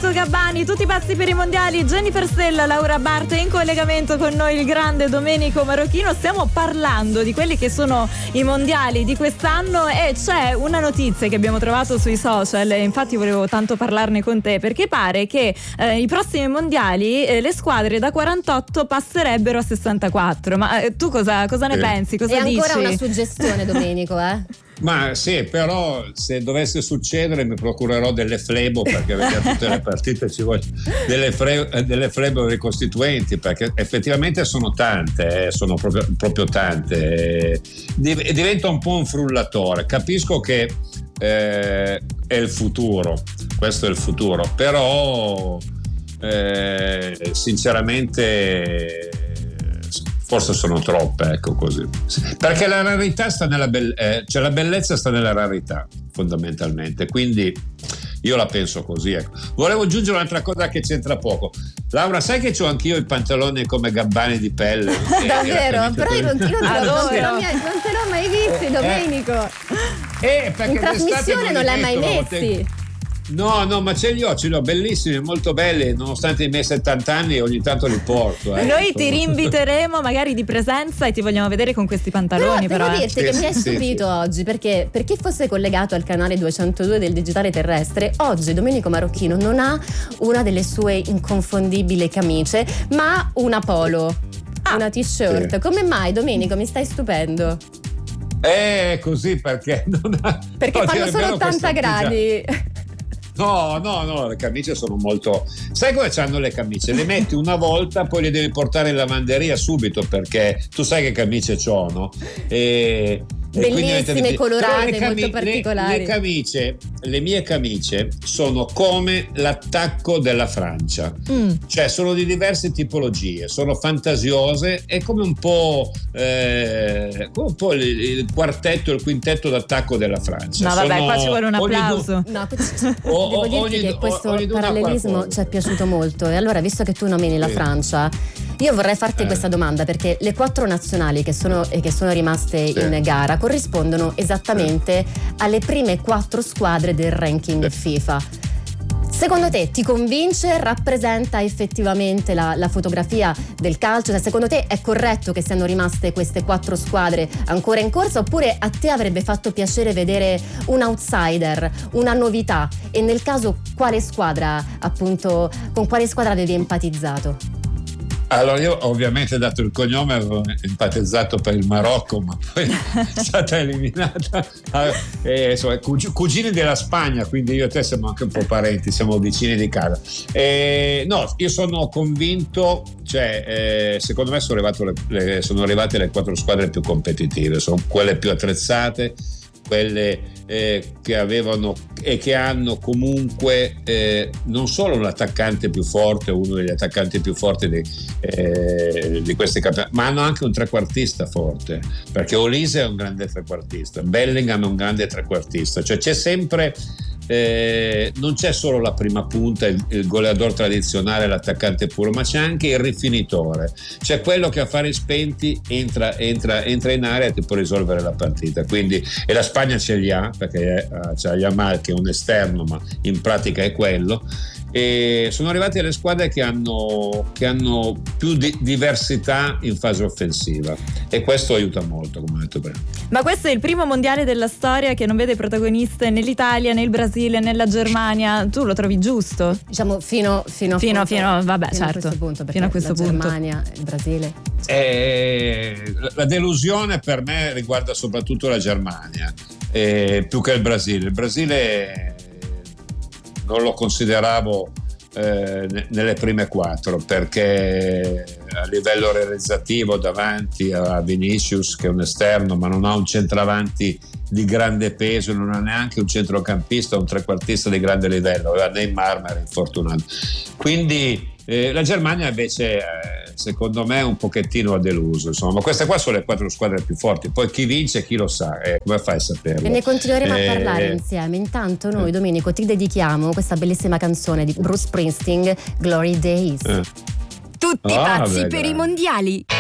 Roberto Gabbani, tutti pazzi per i mondiali, Jennifer Stella, Laura Bart, in collegamento con noi il grande Domenico Marocchino. Stiamo parlando di quelli che sono i mondiali di quest'anno e c'è una notizia che abbiamo trovato sui social e infatti volevo tanto parlarne con te, perché pare che i prossimi mondiali le squadre da 48 passerebbero a 64. Ma tu cosa ne pensi? Cosa dici? È ancora una suggestione, Domenico, Ma sì, però se dovesse succedere mi procurerò delle flebo, perché a tutte le partite ci voglio delle flebo ricostituenti, perché effettivamente sono tante, sono proprio tante. Diventa un po' un frullatore. Capisco che è il futuro, questo è il futuro, però sinceramente forse sono troppe, ecco, così, perché la rarità sta nella cioè la bellezza sta nella rarità fondamentalmente, quindi io la penso così, ecco. Volevo aggiungere un'altra cosa che c'entra poco. Laura, sai che c'ho anch'io i pantaloni come Gabbani di pelle? Davvero? Però io non te l'ho mai visti, Domenico. In trasmissione non l'hai mai messi. No, ma ce li ho bellissimi, molto belli, nonostante i miei 70 anni ogni tanto li porto. Noi ti rinviteremo magari di presenza e ti vogliamo vedere con questi pantaloni. Però devo dirti che mi hai stupito oggi, perché per chi fosse collegato al canale 202 del Digitale Terrestre, oggi Domenico Marocchino non ha una delle sue inconfondibili camicie, ma una polo, una t-shirt. Sì. Come mai, Domenico, mi stai stupendo? Così perché perché fanno solo 80 gradi. No, le camicie sono molto... Sai come c'hanno le camicie? Le metti una volta, poi le devi portare in lavanderia subito, perché tu sai che camicie c'ho, no? Bellissime, colorate, molto particolari. Le mie camicie sono come l'attacco della Francia, cioè sono di diverse tipologie, sono fantasiose, è come un po' il quartetto e il quintetto d'attacco della Francia. No, vabbè, qua ci vuole un applauso. Devo dirti che questo parallelismo ci è piaciuto molto, e allora, visto che tu nomini la Francia, io vorrei farti questa domanda, perché le 4 nazionali che sono rimaste in gara corrispondono esattamente alle prime 4 squadre del ranking FIFA. Secondo te ti convince? Rappresenta effettivamente la fotografia del calcio? Cioè, secondo te è corretto che siano rimaste queste 4 squadre ancora in corsa, oppure a te avrebbe fatto piacere vedere un outsider, una novità? E nel caso quale squadra, appunto, con quale squadra avevi empatizzato? Allora, io ovviamente, dato il cognome, avevo empatizzato per il Marocco, ma poi è stata eliminata. Insomma, cugini della Spagna, quindi io e te siamo anche un po' parenti, siamo vicini di casa. No, io sono convinto, cioè secondo me sono arrivate le 4 squadre più competitive, sono quelle più attrezzate, quelle che avevano e che hanno comunque non solo l'attaccante più forte, uno degli attaccanti più forti di questi campionati, ma hanno anche un trequartista forte, perché Olise è un grande trequartista, Bellingham è un grande trequartista, cioè c'è sempre non c'è solo la prima punta, il goleador tradizionale, l'attaccante puro, ma c'è anche il rifinitore, c'è quello che a fari spenti entra in area e ti può risolvere la partita. Quindi, e la Spagna ce li ha, perché c'è Yamal che è un esterno, ma in pratica è quello. E sono arrivate le squadre che hanno più diversità in fase offensiva, e questo aiuta molto, come ho detto prima. Ma questo è il primo mondiale della storia che non vede protagoniste né l'Italia, né il Brasile, né la Germania. Tu lo trovi giusto? Diciamo fino a questo punto, fino a questo punto. Germania, il Brasile. La delusione per me riguarda soprattutto la Germania, più che il Brasile. Il Brasile non lo consideravo nelle prime 4, perché a livello realizzativo davanti a Vinicius, che è un esterno ma non ha un centravanti di grande peso, non ha neanche un centrocampista, un trequartista di grande livello, aveva Neymar ma era infortunato. Quindi la Germania invece secondo me un pochettino ha deluso, insomma. Ma queste qua sono le 4 squadre più forti, poi chi vince chi lo sa, come fai a saperlo? E ne continueremo a parlare insieme. Intanto noi, Domenico, ti dedichiamo questa bellissima canzone di Bruce Springsteen, Glory Days. Tutti pazzi per i mondiali.